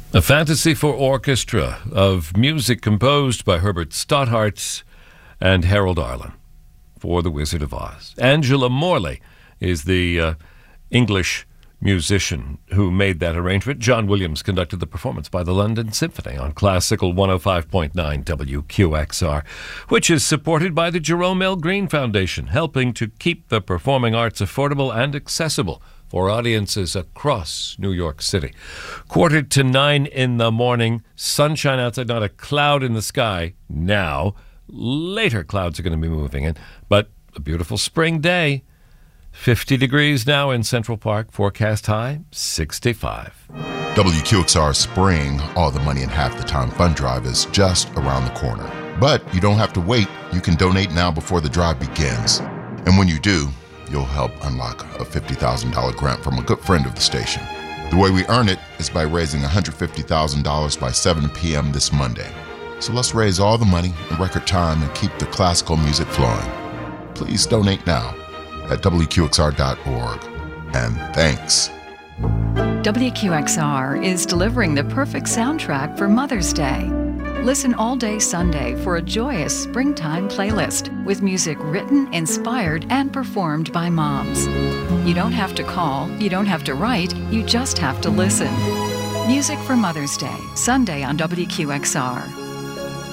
A fantasy for orchestra of music composed by Herbert Stothart and Harold Arlen for The Wizard of Oz. Angela Morley is the English musician who made that arrangement. John Williams conducted the performance by the London Symphony on Classical 105.9 WQXR, which is supported by the Jerome L. Green Foundation, helping to keep the performing arts affordable and accessible for audiences across New York City. 8:45 in the morning, sunshine outside, not a cloud in the sky now. Later clouds are going to be moving in, but a beautiful spring day. 50 degrees now in Central Park, forecast high 65. WQXR Spring All the Money in Half the Time Fund Drive is just around the corner. But you don't have to wait. You can donate now before the drive begins. And when you do, you'll help unlock a $50,000 grant from a good friend of the station. The way we earn it is by raising $150,000 by 7 p.m. this Monday. So let's raise all the money in record time and keep the classical music flowing. Please donate now at WQXR.org. And thanks. WQXR is delivering the perfect soundtrack for Mother's Day. Listen all day Sunday for a joyous springtime playlist with music written, inspired, and performed by moms. You don't have to call, you don't have to write, you just have to listen. Music for Mother's Day, Sunday on WQXR.